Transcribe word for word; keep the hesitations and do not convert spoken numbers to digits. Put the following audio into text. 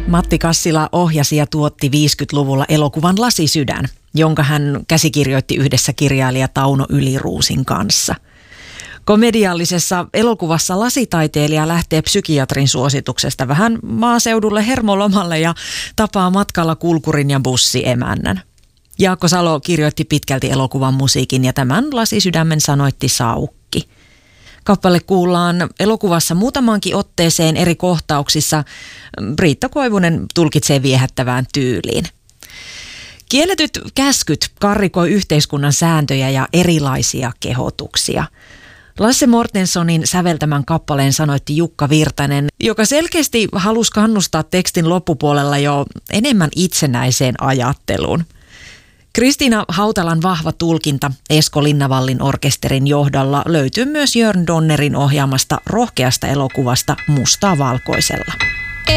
Matti Kassila ohjasi ja tuotti viisikymmentäluvulla elokuvan Lasisydän, jonka hän käsikirjoitti yhdessä kirjailija Tauno Yliruusin kanssa. Komediallisessa elokuvassa lasitaiteilija lähtee psykiatrin suosituksesta vähän maaseudulle hermolomalle ja tapaa matkalla kulkurin ja bussiemännän. Jaakko Salo kirjoitti pitkälti elokuvan musiikin ja tämän Lasisydämen sanoitti Saukki. Kappale kuullaan elokuvassa muutamankin otteeseen eri kohtauksissa. Riitta Koivunen tulkitsee viehättävään tyyliin. Kielletyt käskyt karrikoi yhteiskunnan sääntöjä ja erilaisia kehotuksia. Lasse Mortensonin säveltämän kappaleen sanoitti Jukka Virtanen, joka selkeästi halusi kannustaa tekstin loppupuolella jo enemmän itsenäiseen ajatteluun. Kristiina Hautalan vahva tulkinta Esko Linnavallin orkesterin johdolla löytyy myös Jörn Donnerin ohjaamasta rohkeasta elokuvasta Mustaa valkoisella.